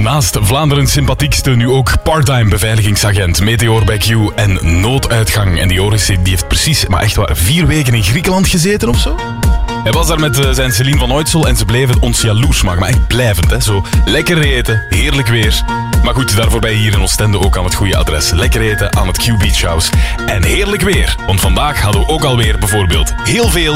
naast Vlaanderen's sympathiekste nu ook part-time beveiligingsagent, meteor bij Q en nooduitgang. En die Joris die heeft precies, maar echt waar, 4 weken in Griekenland gezeten of zo? Hij was daar met zijn Celine van Ooitsel en ze bleven ons jaloers maken. Maar echt blijvend, hè. Zo lekker eten, heerlijk weer. Maar goed, daarvoor ben je hier in Oostende ook aan het goede adres. Lekker eten aan het Q Beach House. En heerlijk weer, want vandaag hadden we ook alweer bijvoorbeeld heel veel